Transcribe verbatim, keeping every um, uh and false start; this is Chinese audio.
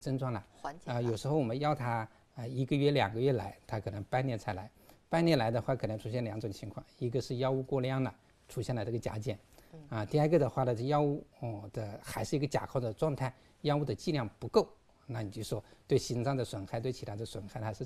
症状了， 缓解啊、呃，有时候我们要他啊、呃、一个月两个月来，他可能半年才来，半年来的话可能出现两种情况，一个是药物过量了，出现了这个甲减，啊，第二个的话呢，这药物哦的还是一个甲亢的状态，药物的剂量不够，那你就说对心脏的损害，对其他的损害还是